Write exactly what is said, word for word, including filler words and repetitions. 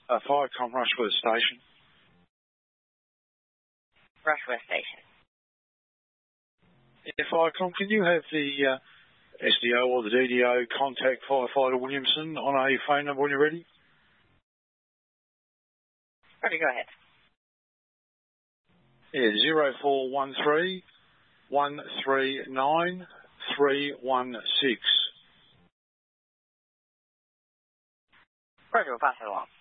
Uh, Firecom Rushworth Station. Rushworth Station. Yeah, Firecom, can you have the uh, S D O or the D D O contact Firefighter Williamson on a phone number when you're ready? Ready, go ahead. Yeah, zero four one three, one three nine, three one six. Roger, we'll pass it along.